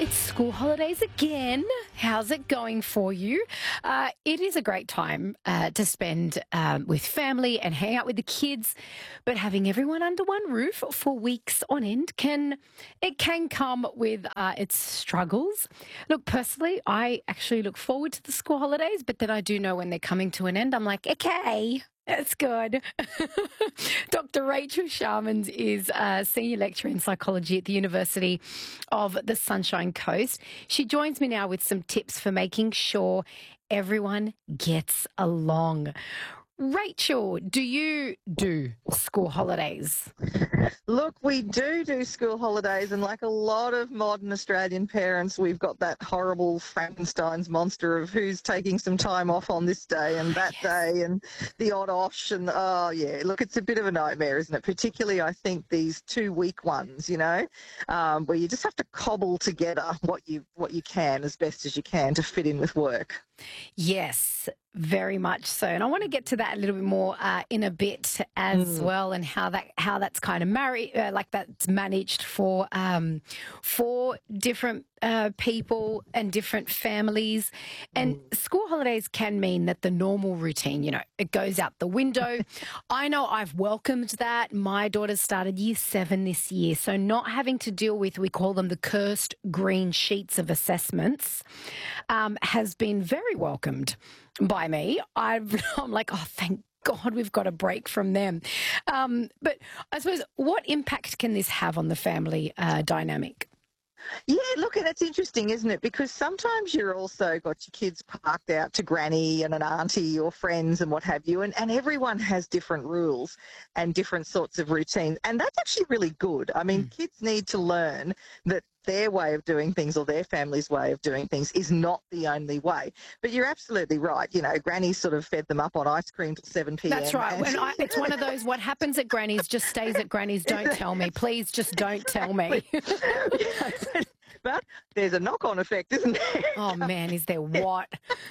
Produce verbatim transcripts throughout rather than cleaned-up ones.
It's school holidays again. How's it going for you? Uh, it is a great time uh, to spend um, with family and hang out with the kids, but having everyone under one roof for weeks on end can it can come with uh, its struggles. Look, personally, I actually look forward to the school holidays, but then I do know when they're coming to an end, I'm like, okay. That's good. Doctor Rachel Sharmans is a senior lecturer in psychology at the University of the Sunshine Coast. She joins me now with some tips for making sure everyone gets along. Rachel, do you do school holidays? Look, we do do school holidays, and like a lot of modern Australian parents, we've got that horrible Frankenstein's monster of who's taking some time off on this day and that Yes. day and the odd osh. And oh, yeah, look, it's a bit of a nightmare, isn't it? Particularly, I think, these two-week ones, you know, um, where you just have to cobble together what you, what you can as best as you can to fit in with work. Yes, very much so. And I want to get to that a little bit more uh, in a bit as Mm. well, and how that how that's kind of married, uh, like that's managed for um, for different uh, people and different families. And school holidays can mean that the normal routine, you know, it goes out the window. I know I've welcomed that. My daughter started year seven this year, so not having to deal with, we call them the cursed green sheets of assessments, um, has been very welcomed by me. I've, I'm like, oh, thank God we've got a break from them. Um, but I suppose, what impact can this have on the family uh, dynamic? Yeah, look, and it's interesting, isn't it? Because sometimes you're also got your kids parked out to granny and an auntie or friends and what have you, and, and everyone has different rules and different sorts of routines. And that's actually really good. I mean, Mm. kids need to learn that their way of doing things or their family's way of doing things is not the only way. But you're absolutely right. You know, granny sort of fed them up on ice cream till seven p m. That's right. and- When I, it's one of those, what happens at Granny's just stays at Granny's. Don't tell me. Please just don't tell me. Yeah, but, but there's a knock-on effect, isn't there? Oh, man, is there what?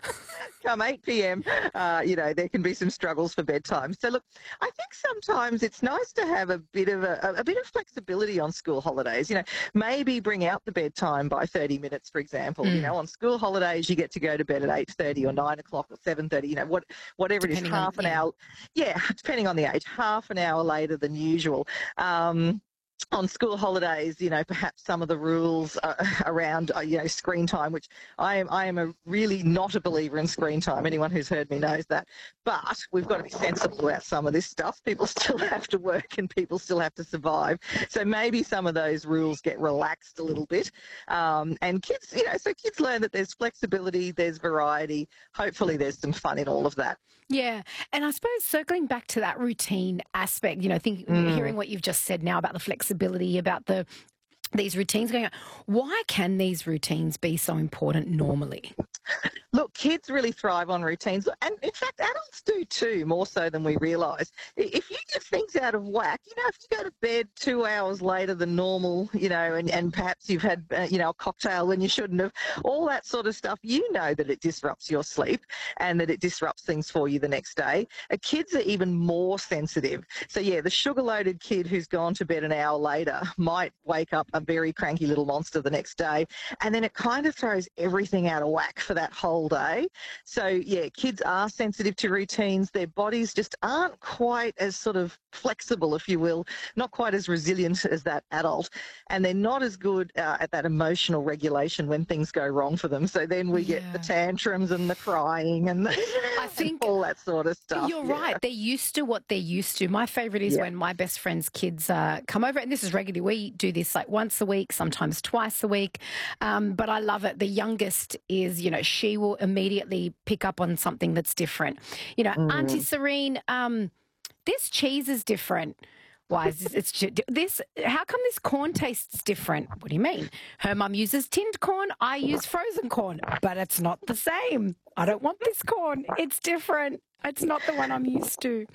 Come eight p m, uh, you know, there can be some struggles for bedtime. So look, I think sometimes it's nice to have a bit of a, a bit of flexibility on school holidays. You know, maybe bring out the bedtime by thirty minutes, for example. You Mm. know, on school holidays, you get to go to bed at eight thirty or nine o'clock or seven thirty, you know, what, whatever Depending it is, on- half an yeah. hour. Yeah, depending on the age, half an hour later than usual. Um, on school holidays, you know, perhaps some of the rules uh, around, uh, you know, screen time, which I am, I am a really not a believer in screen time. Anyone who's heard me knows that. But we've got to be sensible about some of this stuff. People still have to work and people still have to survive. So maybe some of those rules get relaxed a little bit. Um, and kids, you know, so kids learn that there's flexibility, there's variety. Hopefully there's some fun in all of that. Yeah. And I suppose circling back to that routine aspect, you know, think, Mm. hearing what you've just said now about the flexibility, about the these routines going on, why can these routines be so important normally? Look, kids really thrive on routines, and in fact, adults do too, more so than we realise. If you get things out of whack, you know, if you go to bed two hours later than normal, you know, and, and perhaps you've had, uh, you know, a cocktail when you shouldn't have, all that sort of stuff, you know that it disrupts your sleep and that it disrupts things for you the next day. Uh, kids are even more sensitive. So, yeah, the sugar-loaded kid who's gone to bed an hour later might wake up a very cranky little monster the next day, and then it kind of throws everything out of whack for that whole day. So, yeah, kids are sensitive to routines. Their bodies just aren't quite as sort of flexible, if you will, not quite as resilient as that adult. And they're not as good uh, at that emotional regulation when things go wrong for them. So then we get the Yeah. tantrums and the crying and, the, I think and all that sort of stuff. You're Yeah. right. They're used to what they're used to. My favourite is Yeah. when my best friend's kids uh, come over, and this is regularly. We do this like once a week, sometimes twice a week. Um, but I love it. The youngest is, you know, she will immediately pick up on something that's different. You know, Mm. Auntie Serene, um, this cheese is different. Why is this? It's ju- this. How come this corn tastes different? What do you mean? Her mum uses tinned corn. I use frozen corn, but it's not the same. I don't want this corn. It's different. It's not the one I'm used to.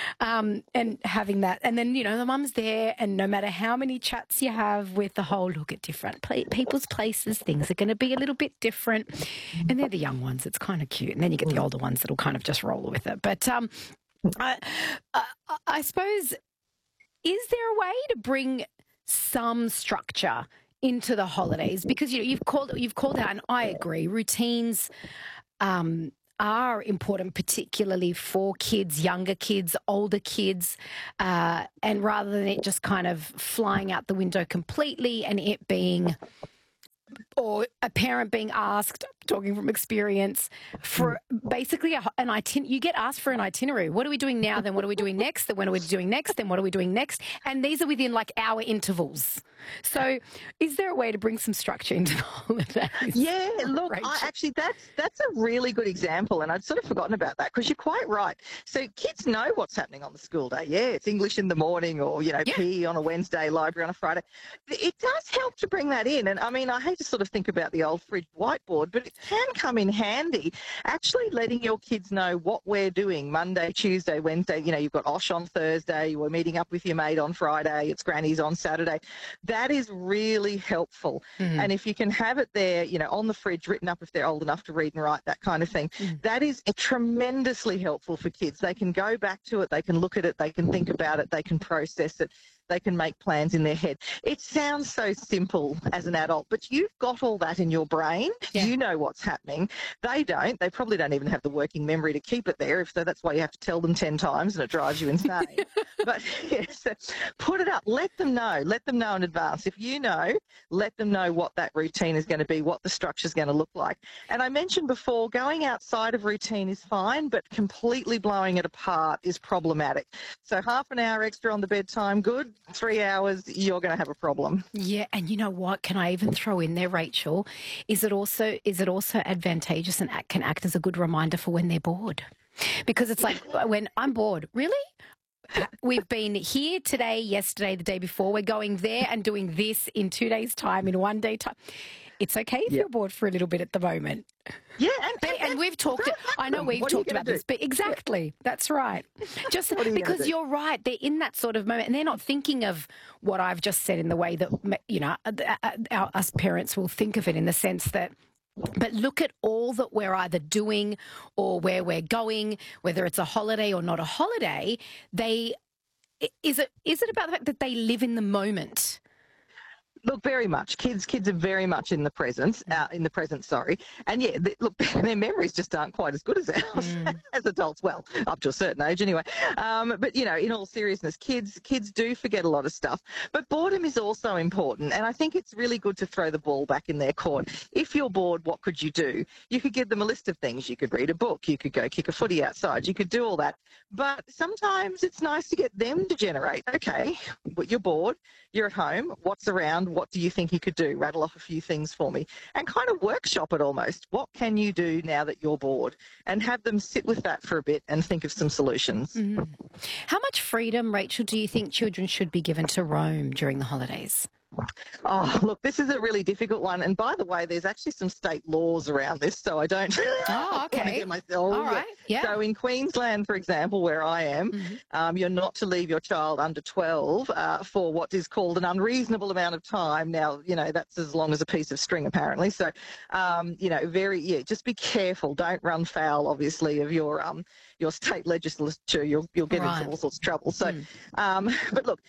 Um, and having that, and then you know the mum's there, and no matter how many chats you have with the whole look at different pla- people's places, things are going to be a little bit different. And they're the young ones. It's kind of cute, and then you get the older ones that'll kind of just roll with it. But um, I, I, I suppose. Is there a way to bring some structure into the holidays? Because you know, you've called you've called out, and I agree, routines um, are important, particularly for kids, younger kids, older kids, uh, and rather than it just kind of flying out the window completely and it being, or a parent being asked, talking from experience, for basically a, an itinerary. You get asked for an itinerary. What are we doing now? Then what are we doing next? Then what are we doing next? Then what are we doing next? And these are within like hour intervals. So is there a way to bring some structure into the holidays? Yeah, look, Rachel? I actually, that's that's a really good example, and I'd sort of forgotten about that because you're quite right. So kids know what's happening on the school day. Yeah, it's English in the morning, or, you know, Yeah. P E on a Wednesday, library on a Friday. It does help to bring that in, and I mean, I hate to sort of think about the old fridge whiteboard, but it can come in handy, actually letting your kids know what we're doing Monday, Tuesday, Wednesday. You know, you've got Osh on Thursday, we're meeting up with your mate on Friday, it's Granny's on Saturday. That is really helpful. Mhm. And if you can have it there, you know, on the fridge, written up if they're old enough to read and write, that kind of thing, Mm. that is tremendously helpful for kids. They can go back to it, they can look at it, they can think about it, they can process it, they can make plans in their head. It sounds so simple as an adult, but you've got all that in your brain. Yeah. You know what's happening. They don't. They probably don't even have the working memory to keep it there. If so, that's why you have to tell them ten times and it drives you insane. But yes, put it up. Let them know. Let them know in advance. If you know, let them know what that routine is going to be, what the structure is going to look like. And I mentioned before, going outside of routine is fine, but completely blowing it apart is problematic. So half an hour extra on the bedtime, good. Three hours, you're going to have a problem. Yeah, and you know what? Can I even throw in there, Rachel? Is it also is it also advantageous and act, can act as a good reminder for when they're bored? Because it's like when I'm bored, really? We've been here today, yesterday, the day before. We're going there and doing this in two days' time, in one day time. It's okay if Yeah. you're bored for a little bit at the moment. Yeah, and, But, and, and we've talked, throw I know them. we've What are you talked gonna about do? this, but exactly, that's right. Just What are you gonna because do? you're right, they're in that sort of moment and they're not thinking of what I've just said in the way that, you know, our, us parents will think of it, in the sense that, but look at all that we're either doing or where we're going, whether it's a holiday or not a holiday. They, is it, is it about the fact that they live in the moment? Look, very much. Kids, kids are very much in the present. Uh, in the present, sorry. And yeah, they, look, their memories just aren't quite as good as ours Mm. as adults. Well, up to a certain age, anyway. Um, but you know, in all seriousness, kids, kids do forget a lot of stuff. But boredom is also important, and I think it's really good to throw the ball back in their court. If you're bored, what could you do? You could give them a list of things. You could read a book. You could go kick a footy outside. You could do all that. But sometimes it's nice to get them to generate. Okay, but you're bored. You're at home. What's around? What do you think you could do? Rattle off a few things for me and kind of workshop it almost. What can you do now that you're bored? And have them sit with that for a bit and think of some solutions. Mm. How much freedom, Rachel, do you think children should be given to roam during the holidays? Oh, look, this is a really difficult one. And by the way, there's actually some state laws around this, so I don't Oh, want to okay. get myself. All right. Yeah. So in Queensland, for example, where I am, Mm-hmm. um, you're not to leave your child under twelve uh, for what is called an unreasonable amount of time. Now, you know, that's as long as a piece of string, apparently. So, um, you know, very, yeah, just be careful. Don't run foul, obviously, of your um, your state legislature. You'll, you'll get Right. into all sorts of trouble. So, Mm. um, but look,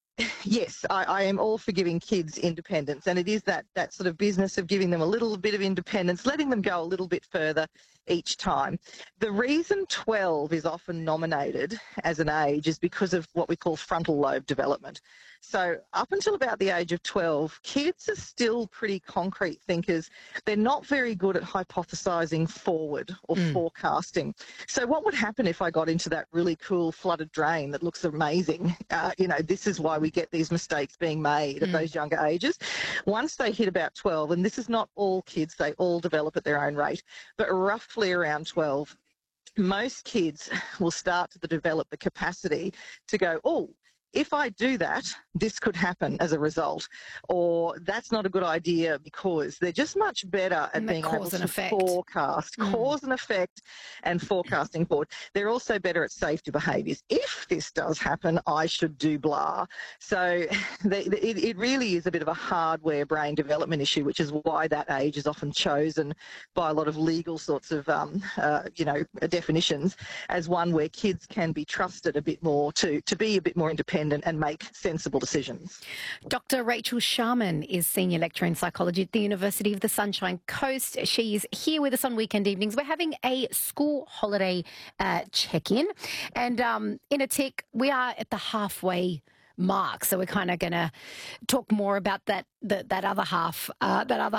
yes, I, I am all for giving kids independence, and it is that, that sort of business of giving them a little bit of independence, letting them go a little bit further each time. The reason twelve is often nominated as an age is because of what we call frontal lobe development. So up until about the age of twelve, kids are still pretty concrete thinkers. They're not very good at hypothesizing forward or Mm. forecasting. So what would happen if I got into that really cool flooded drain that looks amazing? Uh, you know, this is why we get these mistakes being made at Mm. those younger ages. Once they hit about twelve, and this is not all kids, they all develop at their own rate, but roughly around twelve, most kids will start to develop the capacity to go, oh, if I do that, this could happen as a result, or that's not a good idea because they're just much better at And that being cause able and to effect. forecast, Mm. cause and effect, and forecasting forward. They're also better at safety behaviours. If this does happen, I should do blah. So they, it, it really is a bit of a hardware brain development issue, which is why that age is often chosen by a lot of legal sorts of, um, uh, you know, definitions as one where kids can be trusted a bit more to, to be a bit more independent weekend and, and make sensible decisions. Doctor Rachel Sharman is Senior Lecturer in Psychology at the University of the Sunshine Coast. She's here with us on weekend evenings. We're having a school holiday uh, check-in. And um, in a tick, we are at the halfway mark. So we're kind of going to talk more about that, that, that other half, uh, that other